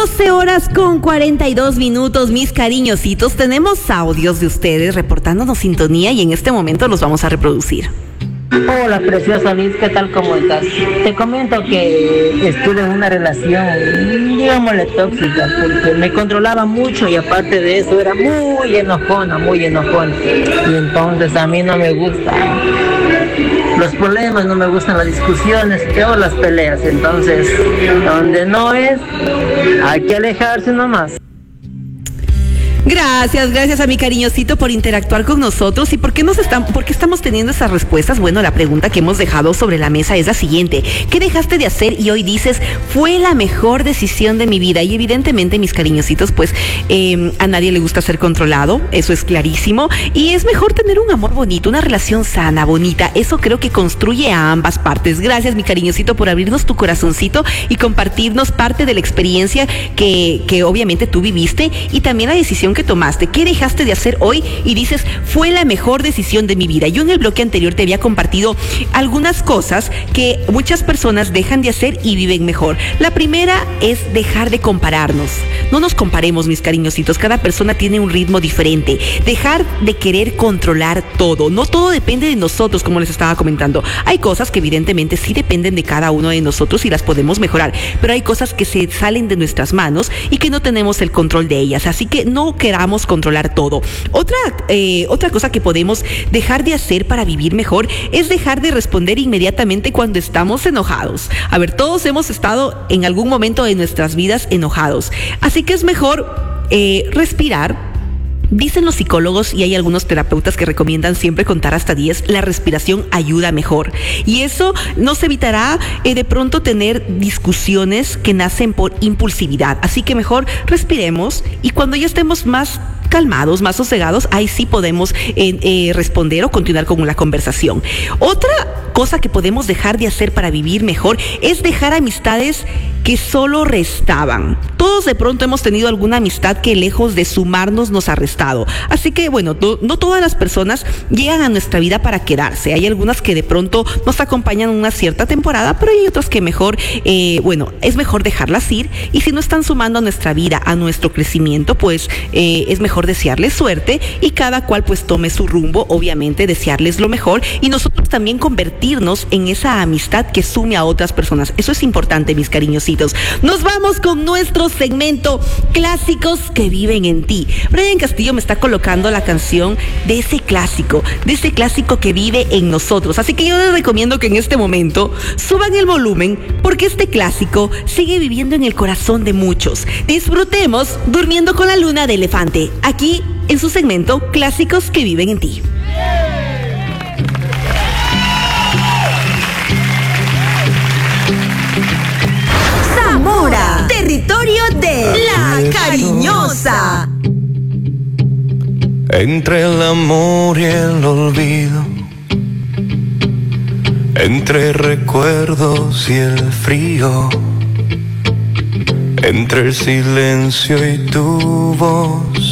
12 horas con 42 minutos, mis cariñositos. Tenemos audios de ustedes reportándonos sintonía y en este momento los vamos a reproducir. Hola, preciosa Liz, ¿qué tal? ¿Cómo estás? Te comento que estuve en una relación, digámosle tóxica, porque me controlaba mucho y aparte de eso era muy enojona. Y entonces a mí no me gustan los problemas, no me gustan las discusiones, peor las peleas. Entonces, donde no es, hay que alejarse nomás. Gracias a mi cariñosito por interactuar con nosotros. ¿Y por qué estamos teniendo esas respuestas? Bueno, la pregunta que hemos dejado sobre la mesa es la siguiente: ¿qué dejaste de hacer y hoy dices fue la mejor decisión de mi vida? Y evidentemente, mis cariñositos, pues a nadie le gusta ser controlado, eso es clarísimo, y es mejor tener un amor bonito, una relación sana, bonita. Eso creo que construye a ambas partes. Gracias, mi cariñosito, por abrirnos tu corazoncito y compartirnos parte de la experiencia que obviamente tú viviste y también la decisión que tomaste. ¿Qué dejaste de hacer hoy y dices fue la mejor decisión de mi vida? Yo en el bloque anterior te había compartido algunas cosas que muchas personas dejan de hacer y viven mejor. La primera es dejar de compararnos. No nos comparemos, mis cariñositos. Cada persona tiene un ritmo diferente. Dejar de querer controlar todo. No todo depende de nosotros, como les estaba comentando. Hay cosas que evidentemente sí dependen de cada uno de nosotros y las podemos mejorar, pero hay cosas que se salen de nuestras manos y que no tenemos el control de ellas. Así que no queramos controlar todo. Otra cosa que podemos dejar de hacer para vivir mejor es dejar de responder inmediatamente cuando estamos enojados. A ver, todos hemos estado en algún momento de nuestras vidas enojados. Así que es mejor respirar. Dicen los psicólogos y hay algunos terapeutas que recomiendan siempre contar hasta 10. La respiración ayuda mejor. Y eso nos evitará de pronto tener discusiones que nacen por impulsividad. Así que mejor respiremos y cuando ya estemos más calmados, más sosegados, ahí sí podemos responder o continuar con la conversación. Otra cosa que podemos dejar de hacer para vivir mejor es dejar amistades que solo restaban. Todos de pronto hemos tenido alguna amistad que lejos de sumarnos nos ha restado. Así que bueno, no todas las personas llegan a nuestra vida para quedarse. Hay algunas que de pronto nos acompañan una cierta temporada, pero hay otras que mejor, es mejor dejarlas ir. Y si no están sumando a nuestra vida, a nuestro crecimiento, pues es mejor desearles suerte y cada cual pues tome su rumbo, obviamente desearles lo mejor y nosotros también convertirnos en esa amistad que sume a otras personas. Eso es importante, mis cariñositos. Nos vamos con nuestro segmento Clásicos que viven en ti. Brian Castillo me está colocando la canción de ese clásico que vive en nosotros. Así que yo les recomiendo que en este momento suban el volumen porque este clásico sigue viviendo en el corazón de muchos. Disfrutemos Durmiendo con la Luna de Elefante, aquí en su segmento Clásicos que viven en ti. Zamora, territorio de La Cariñosa. Entre el amor y el olvido, entre recuerdos y el frío, entre el silencio y tu voz,